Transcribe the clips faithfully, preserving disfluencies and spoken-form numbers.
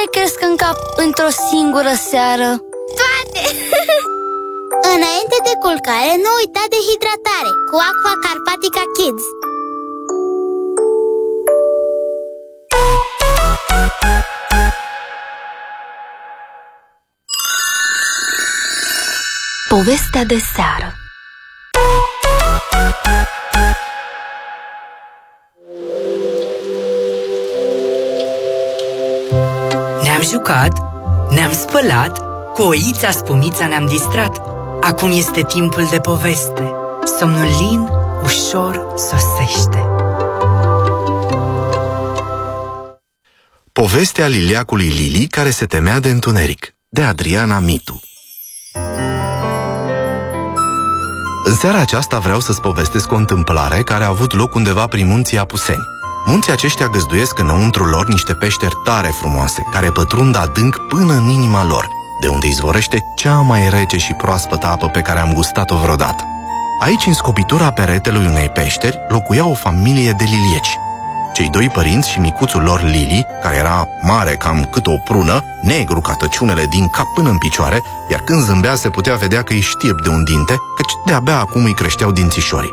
cresc în cap într-o singură seară? Toate! Înainte de culcare, nu uita de hidratare cu Aqua Carpatica Kids. Povestea de seară. Ne-am jucat, ne-am spălat, cu oița Spumița ne-am distrat. Acum este timpul de poveste. Somnul lin ușor sosește. Povestea liliacului Lili care se temea de întuneric, de Adriana Mitu. În seara aceasta vreau să-ți povestesc o întâmplare care a avut loc undeva prin munții Apuseni. Munții aceștia găzduiesc înăuntrul lor niște peșteri tare frumoase, care pătrund adânc până în inima lor, de unde izvorește cea mai rece și proaspătă apă pe care am gustat-o vreodată. Aici, în scopitura peretelui unei peșteri, locuia o familie de lilieci. Cei doi părinți și micuțul lor Lili, care era mare cam cât o prună, negru ca tăciunele din cap până în picioare, iar când zâmbea se putea vedea că îi știrb de un dinte, căci de-abia acum îi creșteau dințișorii.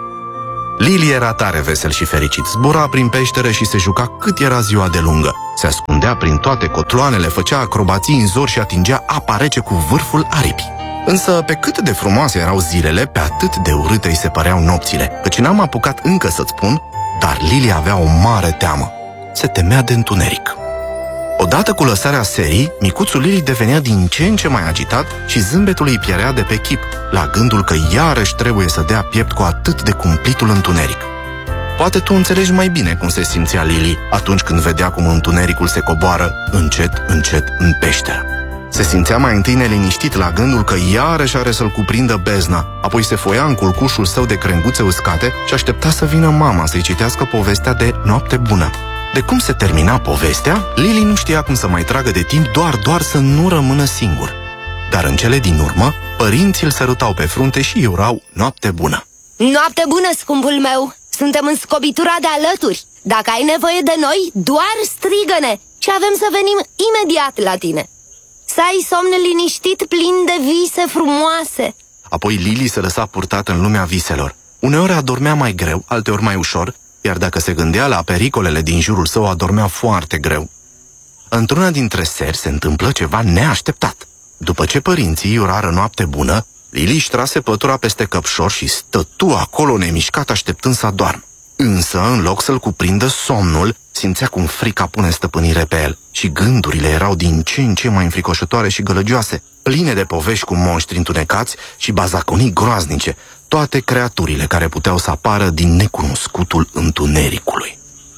Lili era tare vesel și fericit, zbura prin peșteră și se juca cât era ziua de lungă. Se ascundea prin toate cotloanele, făcea acrobații în zor și atingea apa rece cu vârful aripii. Însă, pe cât de frumoase erau zilele, pe atât de urâte îi se păreau nopțile, căci n-am apucat încă să-ți spun, dar Lili avea o mare teamă. Se temea de întuneric. Odată cu lăsarea serii, micuțul Lili devenea din ce în ce mai agitat și zâmbetul îi pierea de pe chip, la gândul că iarăși trebuie să dea piept cu atât de cumplitul întuneric. Poate tu înțelegi mai bine cum se simțea Lili atunci când vedea cum întunericul se coboară încet, încet în peșteră. Se simțea mai întâi neliniștit la gândul că iarăși are să-l cuprindă bezna, apoi se foia în culcușul său de crenguțe uscate și aștepta să vină mama să-i citească povestea de noapte bună. De cum se termina povestea, Lili nu știa cum să mai tragă de timp doar, doar să nu rămână singur. Dar în cele din urmă, părinții îl sărutau pe frunte și urau noapte bună. Noapte bună, scumpul meu! Suntem în scobitura de alături. Dacă ai nevoie de noi, doar strigă-ne și avem să venim imediat la tine. Să ai somn liniștit, plin de vise frumoase. Apoi Lili se lăsa purtată în lumea viselor. Uneori adormea mai greu, alteori mai ușor, iar dacă se gândea la pericolele din jurul său, adormea foarte greu. Într-una dintre seri se întâmplă ceva neașteptat. După ce părinții urară noapte bună, Lili își trase pătura peste căpșor și stătu acolo nemișcat așteptând să adormă. Însă, în loc să-l cuprindă somnul, simțea cum frica pune stăpânire pe el și gândurile erau din ce în ce mai înfricoșătoare și gălăgioase, pline de povești cu monștri întunecați și bazaconii groaznice, toate creaturile care puteau să apară din necunoscutul întunericului.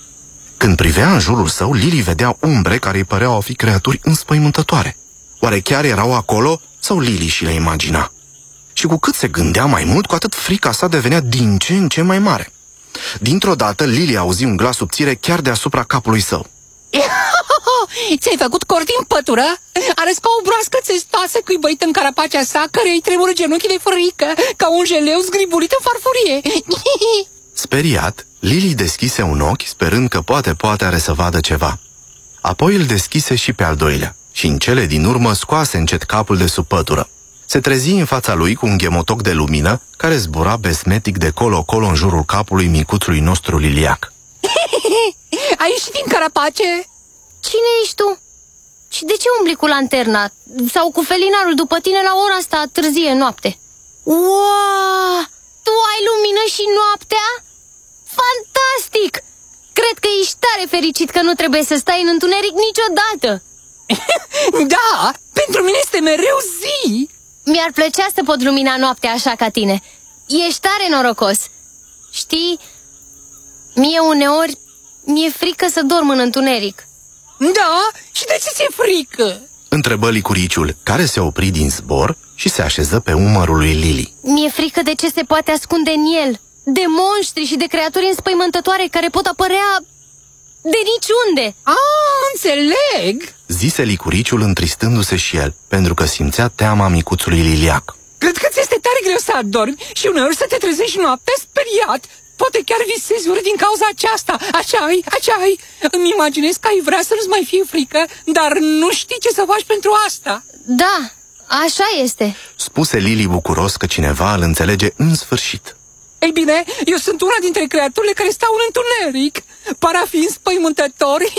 Când privea în jurul său, Lili vedea umbre care îi păreau a fi creaturi înspăimântătoare. Oare chiar erau acolo sau Lili și le imagina? Și cu cât se gândea mai mult, cu atât frica sa devenea din ce în ce mai mare. Dintr-o dată, Lili auzi un glas subțire chiar deasupra capului său. Ți-ai făcut cort din pătură? Arăți ca o broască țestoasă cuibăită în carapacea sa, care-i tremură genunchii de frică, ca un jeleu zgribulit în farfurie. Speriat, Lili deschise un ochi, sperând că poate, poate are să vadă ceva. Apoi îl deschise și pe al doilea și în cele din urmă scoase încet capul de sub pătură. Se trezi în fața lui cu un ghemotoc de lumină care zbura besmetic de colo-colo în jurul capului micuțului nostru liliac. Ai ieșit din carapace? Cine ești tu? Și de ce umbli cu lanterna? Sau cu felinarul după tine la ora asta târzie noapte? Wow! Tu ai lumină și noaptea? Fantastic! Cred că ești tare fericit că nu trebuie să stai în întuneric niciodată. Da, pentru mine este mereu zi. Mi-ar plăcea să pot lumina noaptea așa ca tine. Ești tare norocos. Știi, mie uneori mi-e frică să dorm în întuneric. Da? Și de ce ți-e frică? Întrebă licuriciul, care se opri din zbor și se așeză pe umărul lui Lili. Mi-e frică de ce se poate ascunde în el, de monștri și de creaturi înspăimântătoare care pot apărea de niciunde. Ah, înțeleg! Zise licuriciul întristându-se și el, pentru că simțea teama micuțului liliac. Cred că ți este tare greu să adormi și uneori să te trezești noaptea speriat. Poate chiar visezi urât din cauza aceasta. Așa-i, așa-i. Îmi imaginez că ai vrea să nu-ți mai fie frică, dar nu știi ce să faci pentru asta. Da, așa este, spuse Lili bucuros că cineva îl înțelege în sfârșit. Ei bine, eu sunt una dintre creaturile care stau în întuneric. Par a fi înspăimântători.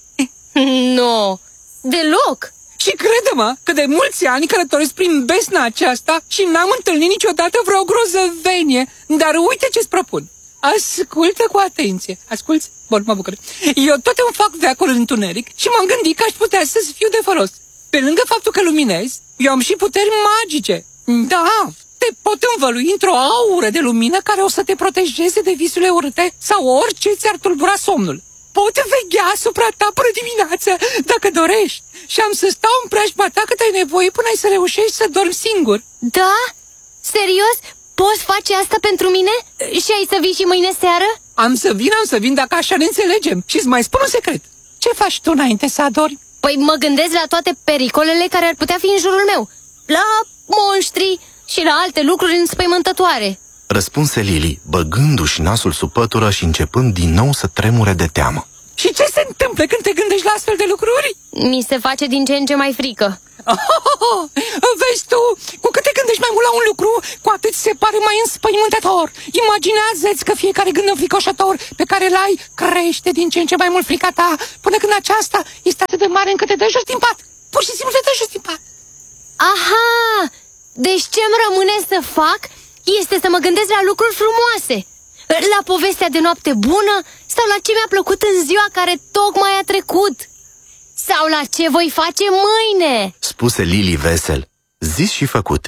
Nu, deloc. Și crede-mă că de mulți ani călătoresc prin besna aceasta și n-am întâlnit niciodată vreo grozăvenie. Dar uite ce-ți propun. Ascultă cu atenție. Asculți? Bun, mă bucur. Eu tot îmi fac veacul în întuneric și m-am gândit că aș putea să-ți fiu de folos. Pe lângă faptul că luminez, eu am și puteri magice. Da, te pot învălui într-o aură de lumină care o să te protejeze de visurile urâte sau orice ți-ar tulbura somnul. Pot veghea asupra ta până dimineață, dacă dorești. Și am să stau în preajma ta cât ai nevoie până ai să reușești să dormi singur. Da? Serios? Poți face asta pentru mine? Și ai să vii și mâine seară? Am să vin, am să vin dacă așa ne înțelegem. Și îți mai spun un secret. Ce faci tu înainte să adormi? Păi mă gândesc la toate pericolele care ar putea fi în jurul meu. La monștri și la alte lucruri înspăimântătoare, răspunse Lili, băgându-și nasul sub pătură și începând din nou să tremure de teamă. Și ce se întâmplă când te gândești la astfel de lucruri? mi se face din ce în ce mai frică. Oh, oh, oh. Vezi tu, cu cât te gândești mai mult la un lucru, cu atât se pare mai înspăimântător. Imaginează-ți că fiecare gând înfricoșător pe care îl ai crește din ce în ce mai mult frica ta, până când aceasta este atât de mare încât te dă jos din pat. Pur și simplu te dă jos din pat. Aha! Deci ce-mi rămâne să fac este să mă gândesc la lucruri frumoase, la povestea de noapte bună sau la ce mi-a plăcut în ziua care tocmai a trecut. Sau la ce voi face mâine, spuse Lili vesel. Zis și făcut.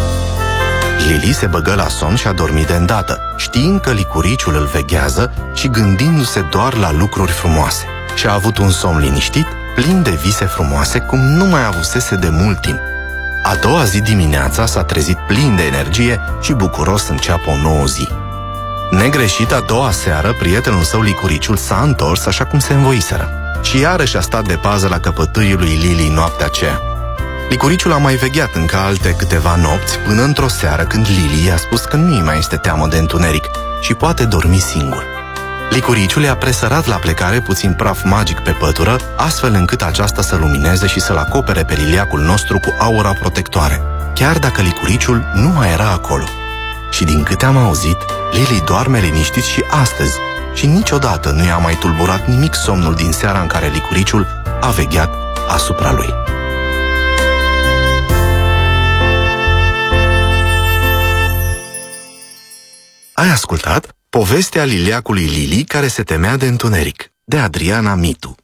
Lili se băgă la somn și a dormit de îndată, știind că licuriciul îl veghează și gândindu-se doar la lucruri frumoase. Și a avut un somn liniștit, plin de vise frumoase, cum nu mai avusese de mult timp. A doua zi dimineața s-a trezit plin de energie și bucuros să înceapă o nouă zi. Negreșit, a doua seară, prietenul său licuriciul s-a întors așa cum se învoiseră. Și iarăși a stat de pază la căpătâiul lui Lili noaptea aceea. Licuriciul a mai vegheat încă alte câteva nopți, până într-o seară când Lili i-a spus că nu-i mai este teamă de întuneric și poate dormi singur. Licuriciul i-a presărat la plecare puțin praf magic pe pătură, astfel încât aceasta să lumineze și să-l acopere pe liliacul nostru cu aura protectoare, chiar dacă licuriciul nu mai era acolo. Și din câte am auzit, Lili doarme liniștit și astăzi, și niciodată nu i-a mai tulburat nimic somnul din seara în care licuriciul a vegheat asupra lui. Ai ascultat povestea liliacului Lili care se temea de întuneric, de Adriana Mitu.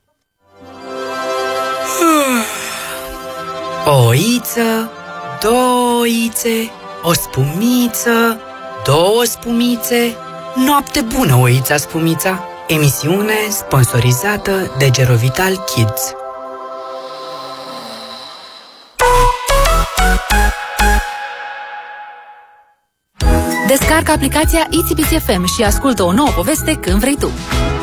O oiță, două oițe, o spumiță, două spumițe. Noapte bună, oița spumița! Emisiune sponsorizată de Gerovital Kids. Descarcă aplicația I T B C F M și ascultă o nouă poveste când vrei tu.